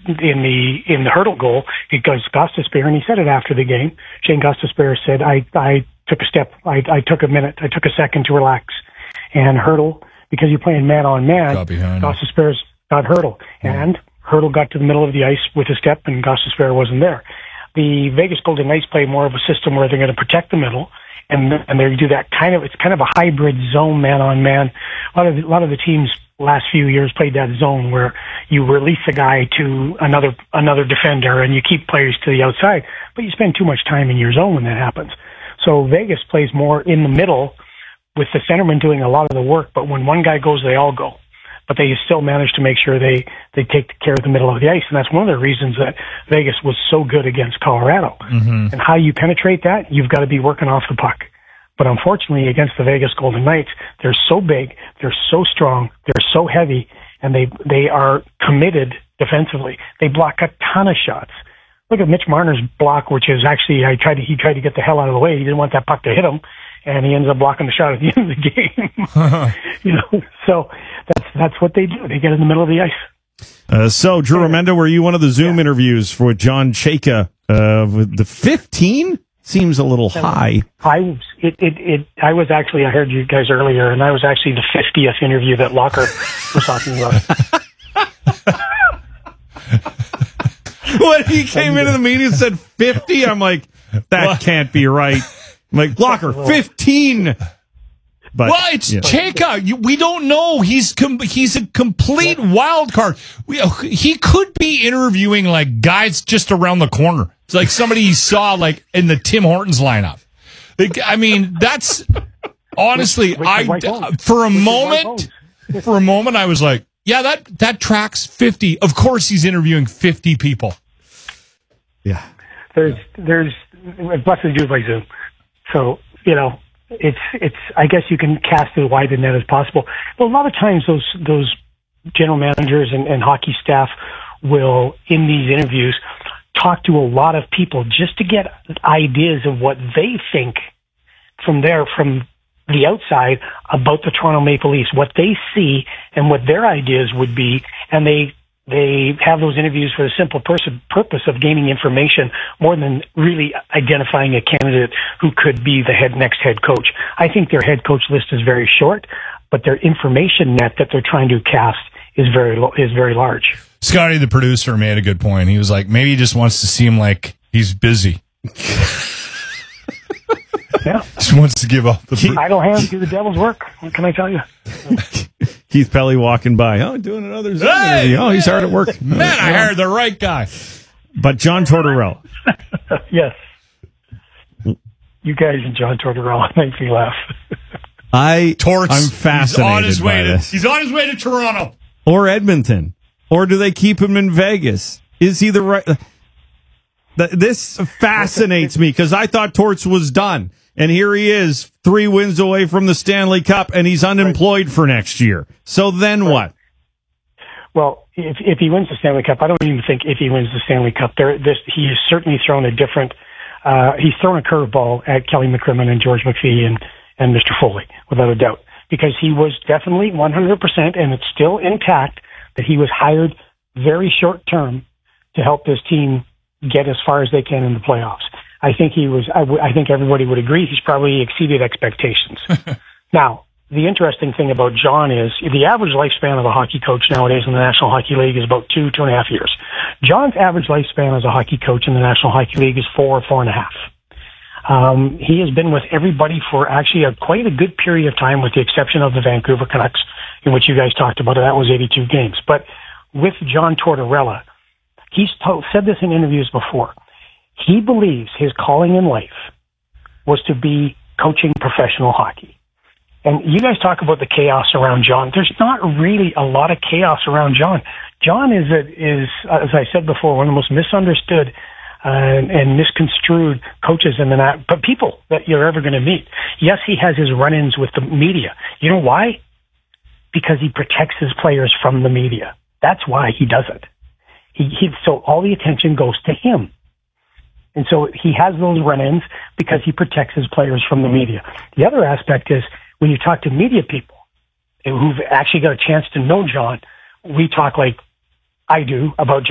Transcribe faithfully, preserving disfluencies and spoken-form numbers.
in the in the hurdle goal, it goes Gostisbehere, and he said it after the game. Shane Gostisbehere said, I, I took a step, I, I took a minute, I took a second to relax. And Hurdle, because you're playing man-on-man, Gostisbehere's got Hurdle. Yeah. And Hurdle got to the middle of the ice with a step, and Gostisbehere wasn't there. The Vegas Golden Knights play more of a system where they're going to protect the middle, and and they do that kind of, it's kind of a hybrid zone man-on-man. A lot of, a lot of the teams last few years played that zone where you release a guy to another another defender and you keep players to the outside, but you spend too much time in your zone when that happens. So Vegas plays more in the middle with the centerman doing a lot of the work, but when one guy goes, they all go. But they still manage to make sure they, they take care of the middle of the ice. And that's one of the reasons that Vegas was so good against Colorado. Mm-hmm. And how you penetrate that, you've got to be working off the puck. But unfortunately, against the Vegas Golden Knights, they're so big, they're so strong, they're so heavy, and they they are committed defensively. They block a ton of shots. Look at Mitch Marner's block, which is actually, I tried to, he tried to get the hell out of the way. He didn't want that puck to hit him, and he ends up blocking the shot at the end of the game. You know, so that's that's what they do. They get in the middle of the ice. Uh, so, Drew Remenda, were you one of the Zoom yeah. interviews for John Chayka? Uh, with the fifteen seems a little high. I was, it, it, it, I was actually, I heard you guys earlier, and I was actually the fiftieth interview that Locker was talking about. When he came into the meeting and said fifty, I'm like, that what? can't be right. I'm like, Locker, fifteen. But, well, it's yeah. Chayka. We don't know. He's com- he's a complete yeah. wild card. We, he could be interviewing like guys just around the corner. It's like somebody he saw like in the Tim Hortons lineup. Like, I mean, that's honestly, with, with I for a with moment, for a moment, I was like, yeah, that that tracks fifty. Of course, he's interviewing fifty people. Yeah, there's there's blessed Jews by Zoom, so you know. It's, it's, I guess you can cast it wide the net as possible. But a lot of times those, those general managers and, and hockey staff will, in these interviews, talk to a lot of people just to get ideas of what they think from there, from the outside about the Toronto Maple Leafs, what they see and what their ideas would be. And they, They have those interviews for the simple pers- purpose of gaining information more than really identifying a candidate who could be the head next head coach. I think their head coach list is very short, but their information net that they're trying to cast is very lo- is very large. Scotty, the producer, made a good point. He was like, maybe he just wants to seem like he's busy. Yeah, just wants to give up the Keep, idle hands do the devil's work. What can I tell you? Keith Pelly walking by. Oh, doing another Zoom hey, interview. Oh, he's hard at work. Man, I hired the right guy. But John Tortorella. Yes. You guys and John Tortorella make me laugh. I, Torts, I'm fascinated he's on his way by to, this. He's on his way to Toronto. Or Edmonton. Or do they keep him in Vegas? Is he the right... This fascinates me because I thought Torts was done. And here he is, three wins away from the Stanley Cup, and he's unemployed right. for next year. So then right. what? Well, if if he wins the Stanley Cup, I don't even think if he wins the Stanley Cup, there, this, he has certainly thrown a different, uh, he's thrown a curveball at Kelly McCrimmon and George McPhee and, and Mister Foley, without a doubt. Because he was definitely one hundred percent, and it's still intact, that he was hired very short term to help this team get as far as they can in the playoffs. I think he was, I, w- I think everybody would agree he's probably exceeded expectations. Now, the interesting thing about John is the average lifespan of a hockey coach nowadays in the National Hockey League is about two, two and a half years. John's average lifespan as a hockey coach in the National Hockey League is four, four and a half. Um, he has been with everybody for actually a, quite a good period of time, with the exception of the Vancouver Canucks, in which you guys talked about it. That was eighty-two games. But with John Tortorella, he's told, said this in interviews before. He believes his calling in life was to be coaching professional hockey. And you guys talk about the chaos around John. There's not really a lot of chaos around John. John is, a, is as I said before, one of the most misunderstood uh, and misconstrued coaches in the night, but people that you're ever going to meet. Yes, he has his run-ins with the media. You know why? Because he protects his players from the media. That's why he does it. He, he, so all the attention goes to him. And so he has those run-ins because he protects his players from the media. The other aspect is when you talk to media people who've actually got a chance to know John, we talk like I do about John.